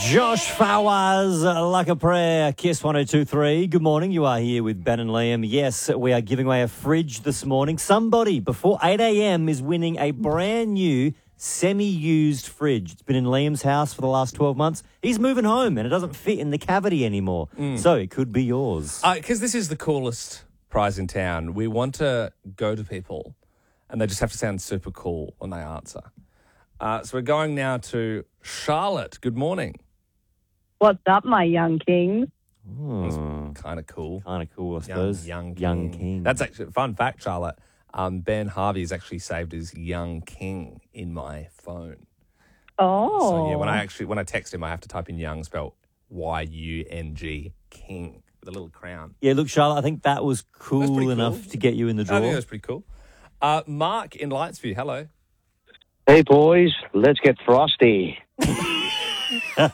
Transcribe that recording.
Josh Fawaz, like a prayer, Kiss 102.3. Good morning. You are here with Ben and Liam. Yes, we are giving away a fridge this morning. Somebody before 8 a.m. is winning a brand new semi-used fridge. It's been in Liam's house for the last 12 months. He's moving home and it doesn't fit in the cavity anymore. So it could be yours. Because this is the coolest prize in town. We want to go to people and they just have to sound super cool when they answer. So we're going now to Charlotte. Good morning. What's up, my young kings? That's kind of cool. Kind of cool, I suppose. Young king. That's actually a fun fact, Charlotte. Ben Harvey has actually saved as Young King in my phone. Oh. So yeah, when I text him, I have to type in Young, spelled Y-U-N-G, King, with a little crown. Yeah, look, Charlotte, I think that was cool pretty enough cool. to get you in the draw. I think that's pretty cool. Mark in Lightsview, hello. Hey, boys, let's get frosty.